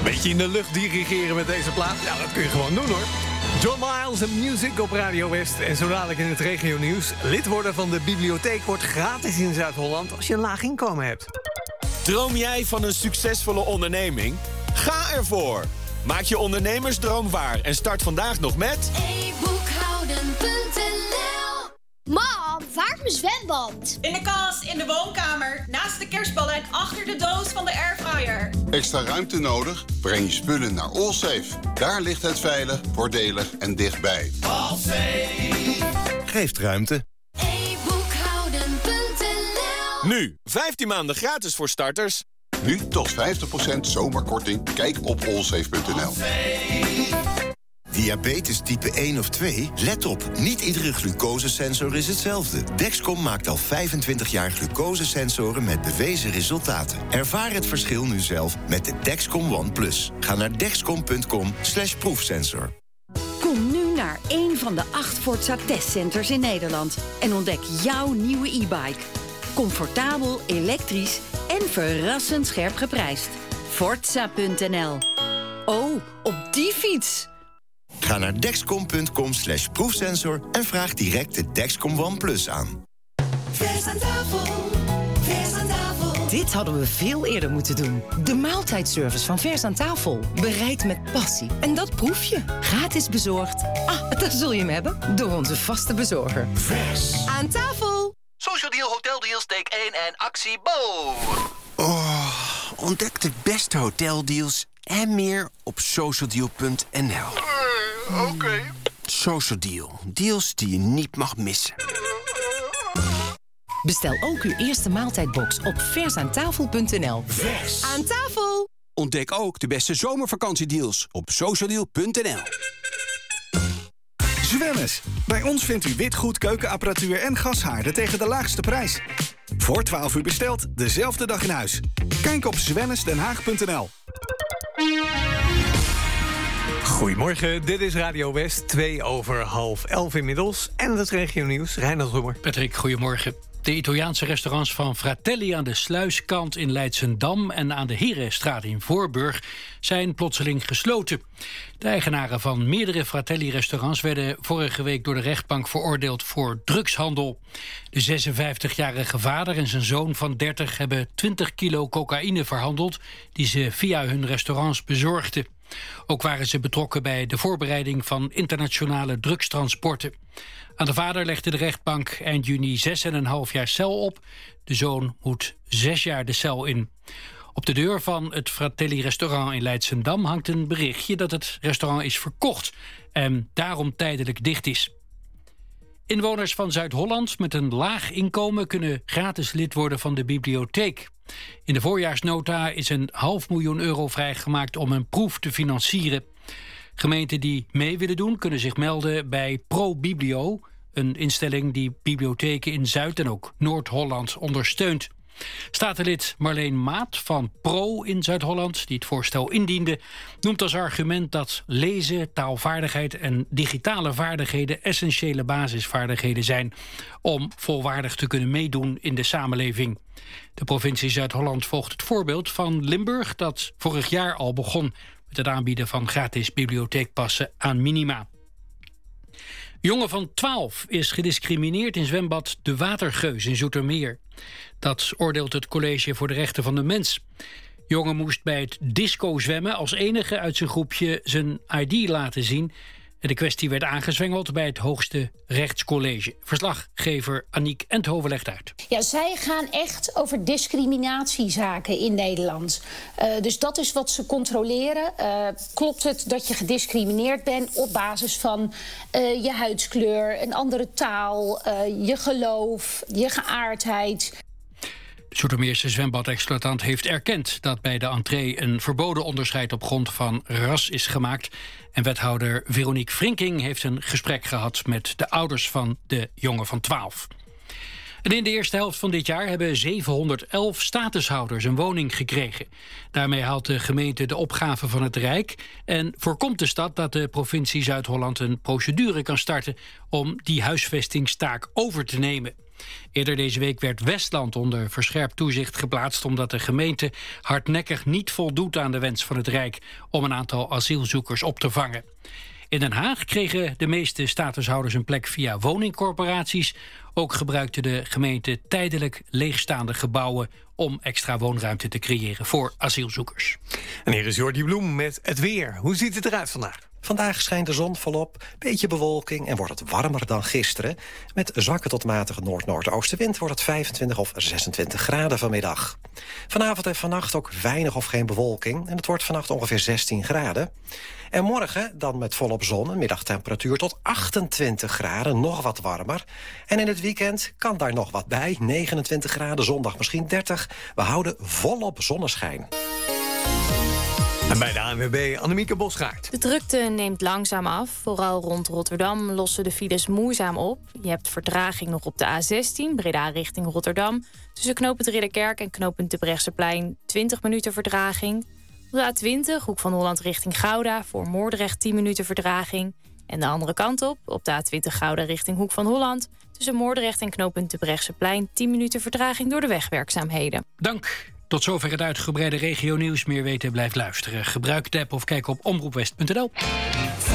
Beetje in de lucht dirigeren met deze plaat? Ja, dat kun je gewoon doen hoor. John Miles en Music op Radio West. En zo dadelijk in het regionieuws. Lid worden van de bibliotheek wordt gratis in Zuid-Holland als je een laag inkomen hebt. Droom jij van een succesvolle onderneming? Ga ervoor! Maak je ondernemersdroom waar en start vandaag nog met... e-boekhouden.nl. Mam, waar is mijn zwembad? In de kast, in de woonkamer, naast de kerstballen en achter de doos van de airfryer. Extra ruimte nodig? Breng je spullen naar Allsafe. Daar ligt het veilig, voordelig en dichtbij. Allsafe geeft ruimte. e-boekhouden.nl. Nu, 15 maanden gratis voor starters. Nu tot 50% zomerkorting. Kijk op allsafe.nl. Diabetes type 1 of 2? Let op, niet iedere glucosesensor is hetzelfde. Dexcom maakt al 25 jaar glucosesensoren met bewezen resultaten. Ervaar het verschil nu zelf met de Dexcom One Plus. Ga naar dexcom.com/proefsensor. Kom nu naar een van de 8 Forza testcenters in Nederland en ontdek jouw nieuwe e-bike. Comfortabel, elektrisch en verrassend scherp geprijsd. Forza.nl. Oh, op die fiets! Ga naar dexcom.com/proefsensor en vraag direct de Dexcom One Plus aan. Vers aan tafel, vers aan tafel. Dit hadden we veel eerder moeten doen. De maaltijdservice van Vers aan tafel. Bereid met passie. En dat proef je. Gratis bezorgd. Ah, daar zul je hem hebben. Door onze vaste bezorger. Vers aan tafel. Social Deal, Hotel Deals, take 1 en actie Bo. Oh, ontdek de beste hoteldeals en meer op socialdeal.nl. Oké. Social Deal. Deals die je niet mag missen. Bestel ook uw eerste maaltijdbox op versaantafel.nl. Vers aan tafel. Ontdek ook de beste zomervakantiedeals op socialdeal.nl. Zwemmes. Bij ons vindt u witgoed, keukenapparatuur en gashaarden tegen de laagste prijs. Voor 12 uur besteld, dezelfde dag in huis. Kijk op zwemmesdenhaag.nl. Goedemorgen, dit is Radio West, 11:02 inmiddels. En het regionieuws, Reinhard Roemer. Patrick, goedemorgen. De Italiaanse restaurants van Fratelli aan de Sluiskant in Leidsendam en aan de Herenstraat in Voorburg zijn plotseling gesloten. De eigenaren van meerdere Fratelli-restaurants werden vorige week door de rechtbank veroordeeld voor drugshandel. De 56-jarige vader en zijn zoon van 30 hebben 20 kilo cocaïne verhandeld die ze via hun restaurants bezorgden. Ook waren ze betrokken bij de voorbereiding van internationale drugstransporten. Aan de vader legde de rechtbank eind juni 6,5 jaar cel op. De zoon moet 6 jaar de cel in. Op de deur van het Fratelli-restaurant in Leidsendam hangt een berichtje dat het restaurant is verkocht en daarom tijdelijk dicht is. Inwoners van Zuid-Holland met een laag inkomen kunnen gratis lid worden van de bibliotheek. In de voorjaarsnota is €500.000 vrijgemaakt om een proef te financieren. Gemeenten die mee willen doen kunnen zich melden bij ProBiblio, een instelling die bibliotheken in Zuid- en ook Noord-Holland ondersteunt. Statenlid Marleen Maat van Pro in Zuid-Holland, die het voorstel indiende, noemt als argument dat lezen, taalvaardigheid en digitale vaardigheden essentiële basisvaardigheden zijn om volwaardig te kunnen meedoen in de samenleving. De provincie Zuid-Holland volgt het voorbeeld van Limburg, dat vorig jaar al begon met het aanbieden van gratis bibliotheekpassen aan minima. Een jongen van 12 is gediscrimineerd in zwembad De Watergeus in Zoetermeer. Dat oordeelt het College voor de Rechten van de Mens. De jongen moest bij het disco zwemmen als enige uit zijn groepje zijn ID laten zien. En de kwestie werd aangezwengeld bij het hoogste rechtscollege. Verslaggever Aniek Enthoven legt uit. Ja, zij gaan echt over discriminatiezaken in Nederland. Dus dat is wat ze controleren. Klopt het dat je gediscrimineerd bent op basis van je huidskleur, een andere taal, je geloof, je geaardheid? De Zoetermeerse zwembadexploitant heeft erkend dat bij de entree een verboden onderscheid op grond van ras is gemaakt. En wethouder Veronique Frinking heeft een gesprek gehad met de ouders van de jongen van 12. En in de eerste helft van dit jaar hebben 711 statushouders een woning gekregen. Daarmee haalt de gemeente de opgave van het Rijk en voorkomt de stad dat de provincie Zuid-Holland een procedure kan starten om die huisvestingstaak over te nemen. Eerder deze week werd Westland onder verscherpt toezicht geplaatst omdat de gemeente hardnekkig niet voldoet aan de wens van het Rijk om een aantal asielzoekers op te vangen. In Den Haag kregen de meeste statushouders een plek via woningcorporaties. Ook gebruikte de gemeente tijdelijk leegstaande gebouwen om extra woonruimte te creëren voor asielzoekers. En hier is Jordi Bloem met het weer. Hoe ziet het eruit vandaag? Vandaag schijnt de zon volop, beetje bewolking en wordt het warmer dan gisteren. Met zwakke tot matige noord-noordoostenwind wordt het 25 of 26 graden vanmiddag. Vanavond en vannacht ook weinig of geen bewolking en het wordt vannacht ongeveer 16 graden. En morgen dan met volop zon, een middagtemperatuur tot 28 graden, nog wat warmer. En in het weekend kan daar nog wat bij, 29 graden, zondag misschien 30. We houden volop zonneschijn. En bij de ANWB Annemieke Bosgaard. De drukte neemt langzaam af. Vooral rond Rotterdam lossen de files moeizaam op. Je hebt vertraging nog op de A16, Breda richting Rotterdam. Tussen knooppunt Ridderkerk en knooppunt Terbrechtseplein 20 minuten vertraging. Op de A20, Hoek van Holland richting Gouda, voor Moordrecht 10 minuten vertraging. En de andere kant op de A20 Gouda richting Hoek van Holland. Tussen Moordrecht en knooppunt Terbrechtseplein 10 minuten vertraging door de wegwerkzaamheden. Dank. Tot zover het uitgebreide regionieuws. Meer weten blijft luisteren. Gebruik de app of kijk op omroepwest.nl.